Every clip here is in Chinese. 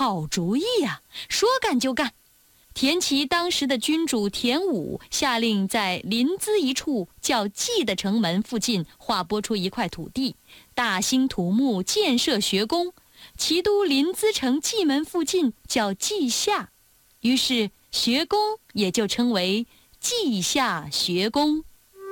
好主意呀，说干就干。田齐当时的君主田武下令在临淄一处叫蓟的城门附近划拨出一块土地，大兴土木，建设学宫。齐都临淄城蓟门附近叫稷下，于是学宫也就称为稷下学宫。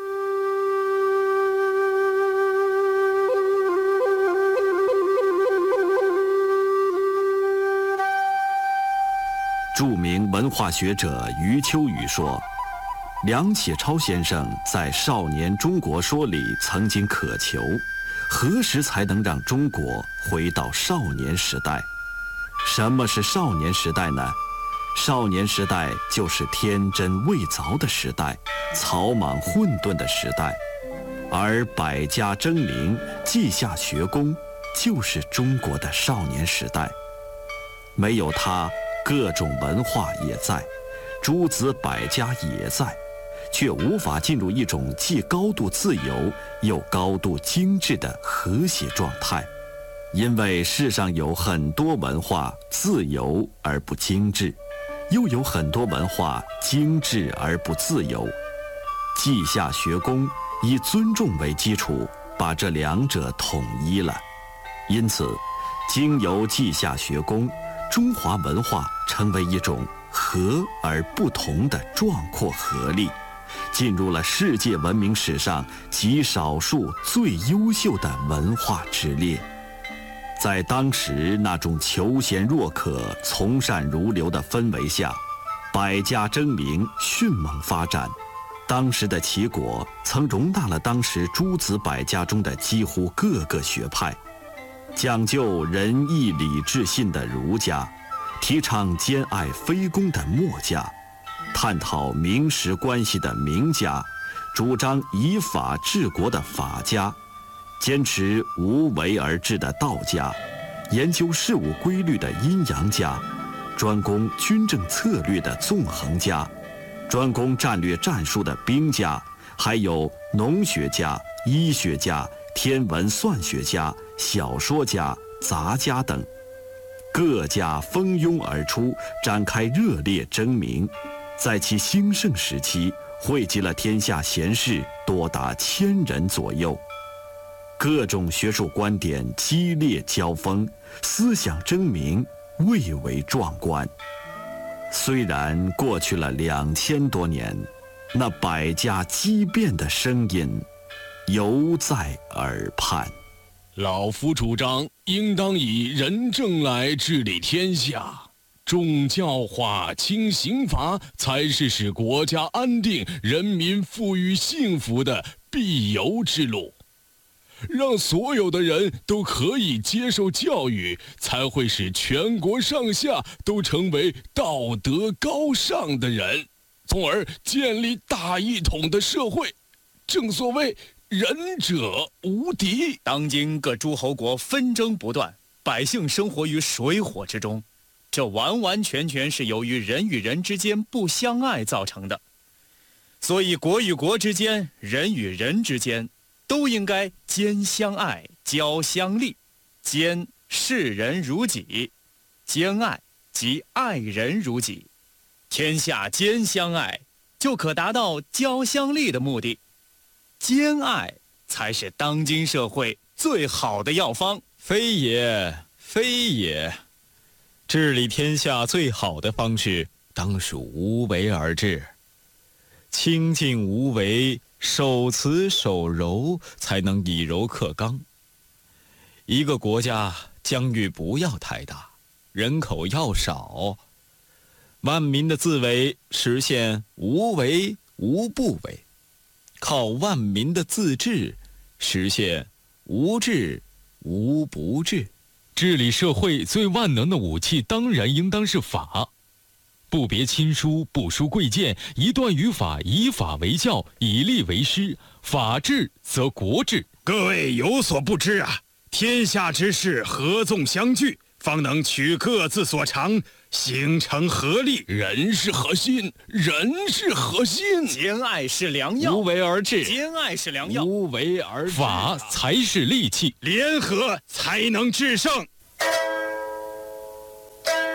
著名文化学者余秋雨说，梁启超先生在《少年中国说》里曾经渴求，何时才能让中国回到少年时代？什么是少年时代呢？少年时代就是天真未凿的时代，草莽混沌的时代，而百家争鸣，稷下学宫就是中国的少年时代。没有它，各种文化也在，诸子百家也在，却无法进入一种既高度自由又高度精致的和谐状态。因为世上有很多文化自由而不精致，又有很多文化精致而不自由。稷下学宫以尊重为基础，把这两者统一了。因此，经由稷下学宫，中华文化成为一种和而不同的壮阔合力，进入了世界文明史上极少数最优秀的文化之列。在当时那种求贤若渴、从善如流的氛围下，百家争鸣，迅猛发展。当时的齐国曾容纳了当时诸子百家中的几乎各个学派，讲究仁义礼智信的儒家，提倡兼爱非攻的墨家，探讨民时关系的名家，主张以法治国的法家，坚持无为而治的道家，研究事物规律的阴阳家，专攻军政策略的纵横家，专攻战略战术的兵家，还有农学家、医学家、天文算学家、小说家、杂家等，各家蜂拥而出，展开热烈争鸣。在其兴盛时期，汇集了天下贤士多达1000人左右。各种学术观点激烈交锋，思想争鸣，蔚为壮观。虽然过去了2000多年，那百家激辩的声音犹在耳畔。 老夫主张，应当以仁政来治理天下，重教化，轻刑罚，才是使国家安定、人民富裕幸福的必由之路。让所有的人都可以接受教育，才会使全国上下都成为道德高尚的人，从而建立大一统的社会。正所谓仁者无敌。 当今各诸侯国纷争不断，百姓生活于水火之中，这完完全全是由于人与人之间不相爱造成的。所以国与国之间，人与人之间，都应该兼相爱，交相利。兼视人如己，兼爱即爱人如己。天下兼相爱，就可达到交相利的目的。兼爱才是当今社会最好的药方。 非也，非也。治理天下最好的方式，当属无为而治。清静无为，守慈守柔，才能以柔克刚。一个国家疆域不要太大，人口要少，万民的自为实现无为无不为，靠万民的自治实现无治无不治。 治理社会最万能的武器，当然应当是法。不别亲疏，不疏贵贱，一段语法，以法为教，以利为师。法治则国治。 各位有所不知啊，天下之事合纵相聚，方能取各自所长，形成合力。 人是核心，人是核心。 兼爱是良药。 无为而治， 兼爱是良药。 无为而治， 法才是利器。 联合才能制胜。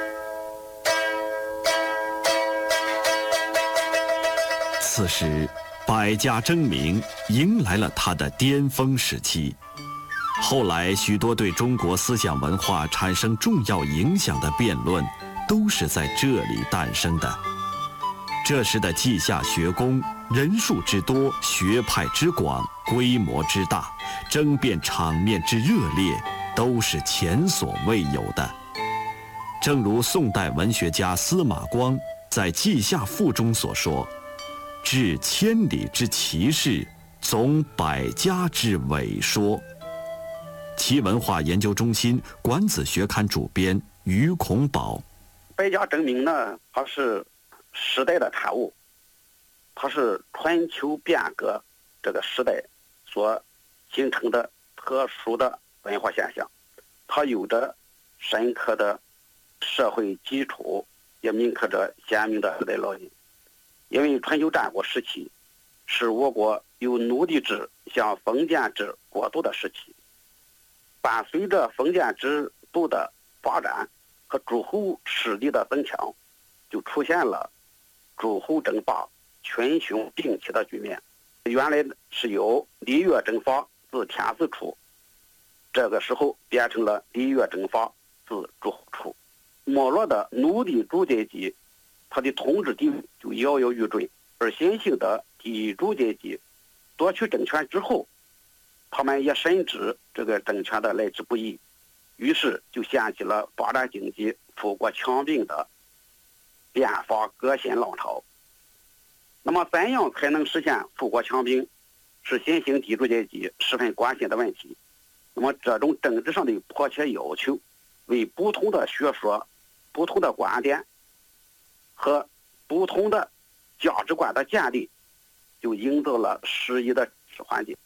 此时，百家争鸣迎来了它的巅峰时期。后来，许多对中国思想文化产生重要影响的辩论，都是在这里诞生的。这时的稷下学宫人数之多，学派之广，规模之大，争辩场面之热烈，都是前所未有的。正如宋代文学家司马光在《稷下赋》中所说：“治千里之奇事，总百家之伪说。”其文化研究中心管子学刊主编于孔宝： 百家争鸣呢，它是时代的产物，它是春秋变革这个时代所形成的特殊的文化现象，它有着深刻的社会基础，也铭刻着鲜明的时代烙印。因为春秋战国时期是我国由奴隶制向封建制过渡的时期，伴随着封建制度的发展和诸侯势力的增强，就出现了诸侯争霸、群雄并起的局面。原来是由礼乐征伐自天子出，这个时候变成了礼乐征伐自诸侯出。没落的奴隶主阶级，他的统治地位就摇摇欲坠，而新兴的地主阶级夺取政权之后，他们也深知这个政权的来之不易，于是就掀起了发展经济、富国强兵的变法革新浪潮。那么怎样才能实现富国强兵，是新兴地主阶级十分关心的问题。那么这种政治上的迫切要求，为不同的学说、不同的观点和不同的价值观的建立，就营造了适宜的环境。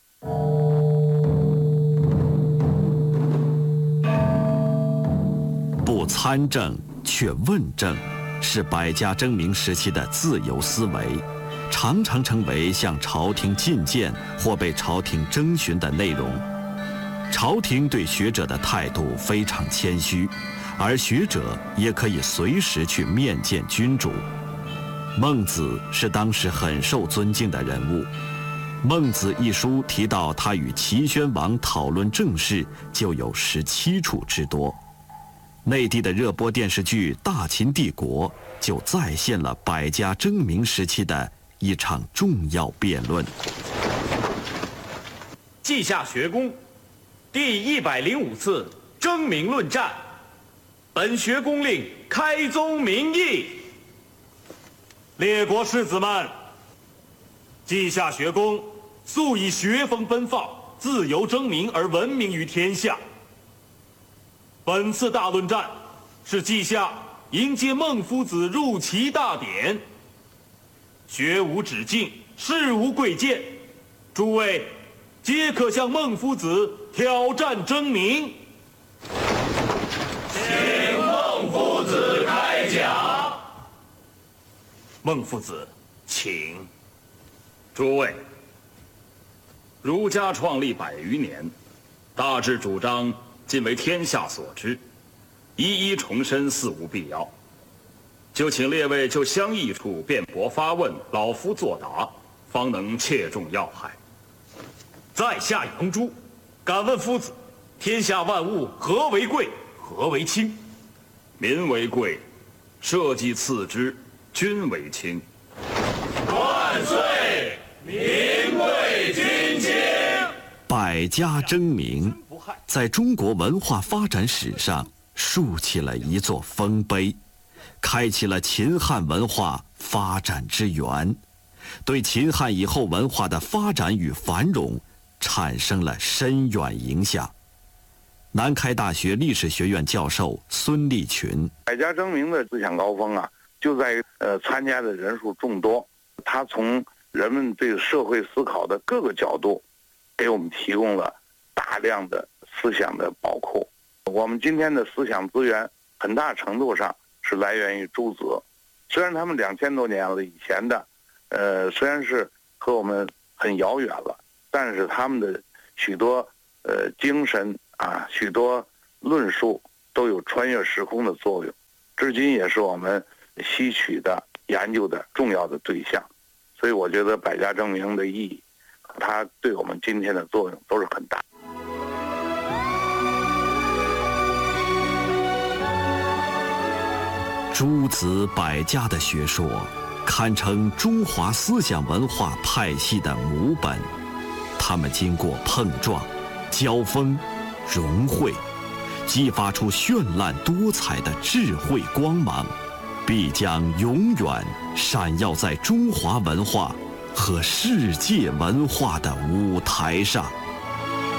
不参政却问政，是百家争鸣时期的自由思维，常常成为向朝廷进谏或被朝廷征询的内容。朝廷对学者的态度非常谦虚，而学者也可以随时去面见君主。孟子是当时很受尊敬的人物，《孟子》一书提到他与齐宣王讨论政事，就有17处之多。内地的热播电视剧《大秦帝国》就再现了百家争鸣时期的一场重要辩论。 稷下学宫第105次争鸣论战，本学宫令开宗明义：列国士子们，稷下学宫素以学风奔放、自由争鸣而闻名于天下。本次大论战是稷下迎接孟夫子入齐大典，学无止境，事无贵贱，诸位皆可向孟夫子挑战争鸣。请孟夫子开讲。孟夫子，请。诸位，儒家创立100余年，大致主张尽为天下所知，一一重申似无必要。就请列位就相异处辩驳发问，老夫作答，方能切中要害。在下杨朱，敢问夫子：天下万物何为贵，何为轻？民为贵，社稷次之，君为轻。万岁！民贵君轻。 百家争鸣在中国文化发展史上竖起了一座丰碑，开启了秦汉文化发展之源，对秦汉以后文化的发展与繁荣产生了深远影响。南开大学历史学院教授孙立群： 百家争鸣的思想高峰啊，就在于参加的人数众多，它从人们对社会思考的各个角度，给我们提供了大量的思想的宝库。我们今天的思想资源很大程度上是来源于诸子，虽然他们2000多年了以前的，虽然是和我们很遥远了，但是他们的许多精神啊，许多论述都有穿越时空的作用，至今也是我们吸取的研究的重要的对象。 所以我觉得百家争鸣的意义，它对我们今天的作用都是很大。 诸子百家的学说，堪称中华思想文化派系的母本。它们经过碰撞、交锋、融汇，激发出绚烂多彩的智慧光芒，必将永远闪耀在中华文化和世界文化的舞台上。